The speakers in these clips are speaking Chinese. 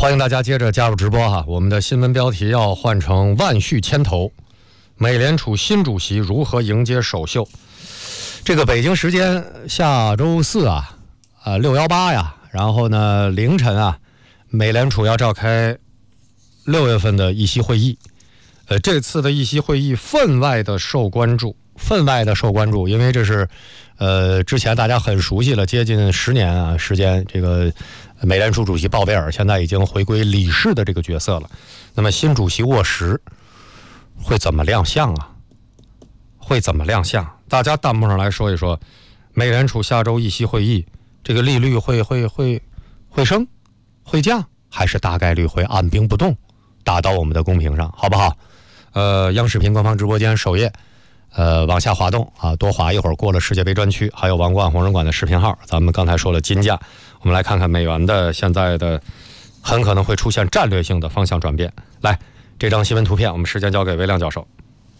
欢迎大家接着加入直播哈，我们的新闻标题要换成万絮千头，美联储新主席如何迎接首秀。这个北京时间下周四618呀，然后呢凌晨美联储要召开6月份的议息会议。这次的议息会议分外的受关注，因为这是之前大家很熟悉了，接近10年时间，这个美联储主席鲍威尔现在已经回归理事的这个角色了。那么新主席沃什会怎么亮相大家弹幕上来说一说，美联储下周议息会议这个利率会升会降，还是大概率会按兵不动，打到我们的公屏上，好不好？央视频官方直播间首页往下滑动多滑一会儿，过了世界杯专区，还有王冠红人馆的视频号。咱们刚才说了金价，我们来看看美元的现在的很可能会出现战略性的方向转变。来，这张新闻图片我们时间交给魏亮教授。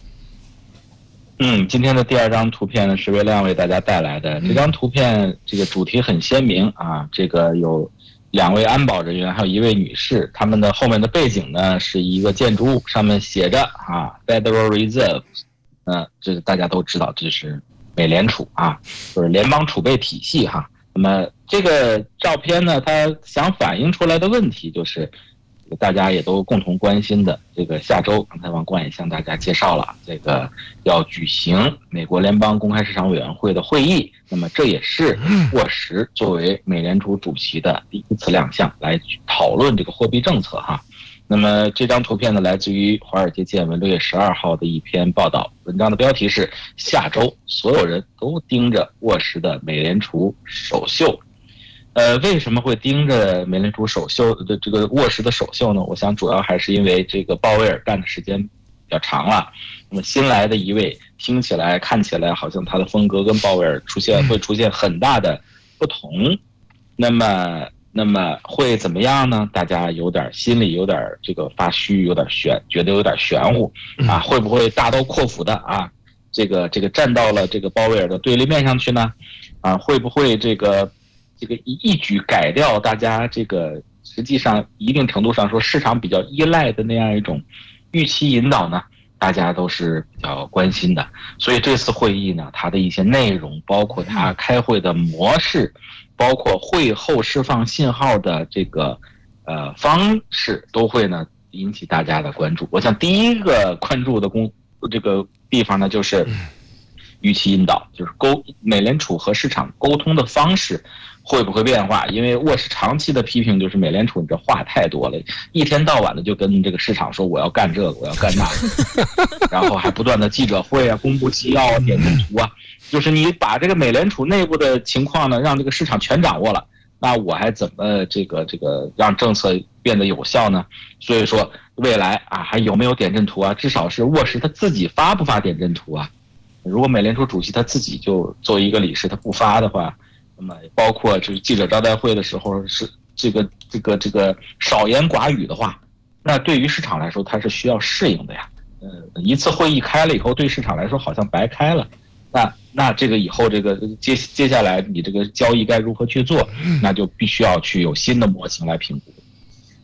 今天的第2张图片呢是魏亮为大家带来的。这张图片这个主题很鲜明这个有2位安保人员，还有1位女士，他们的后面的背景呢是一个建筑物，上面写着Federal Reserve，这个大家都知道，这是美联储就是联邦储备体系那么这个照片呢，它想反映出来的问题就是大家也都共同关心的，这个下周刚才王冠也向大家介绍了，这个要举行美国联邦公开市场委员会的会议，那么这也是沃什作为美联储主席的第一次亮相，来讨论这个货币政策那么这张图片呢，来自于《华尔街见闻》6月12号的一篇报道，文章的标题是下周所有人都盯着沃什的美联储首秀。为什么会盯着美联储首秀的这个沃什的首秀呢？我想主要还是因为这个鲍威尔干的时间比较长了，那么新来的一位听起来看起来好像他的风格跟鲍威尔会出现很大的不同，那么会怎么样呢？大家心里有点这个发虚，觉得有点玄乎会不会大刀阔斧的这个站到了这个鲍威尔的对立面上去呢？会不会这个一举改掉大家这个实际上一定程度上说市场比较依赖的那样一种预期引导呢？大家都是比较关心的。所以这次会议呢，它的一些内容，包括它开会的模式，包括会后释放信号的这个方式，都会呢引起大家的关注。我想第一个关注的这个地方呢，就是预期引导，就是美联储和市场沟通的方式会不会变化？因为沃什长期的批评就是美联储你这话太多了，一天到晚的就跟这个市场说我要干这个，我要干那个，然后还不断的记者会公布纪要点阵图就是你把这个美联储内部的情况呢，让这个市场全掌握了，那我还怎么这个让政策变得有效呢？所以说未来还有没有点阵图至少是沃什他自己发不发点阵图如果美联储主席他自己就作为一个理事他不发的话，那么包括就是记者招待会的时候是这个少言寡语的话，那对于市场来说它是需要适应的呀。一次会议开了以后，对市场来说好像白开了。那这个以后这个接下来你这个交易该如何去做，那就必须要去有新的模型来评估。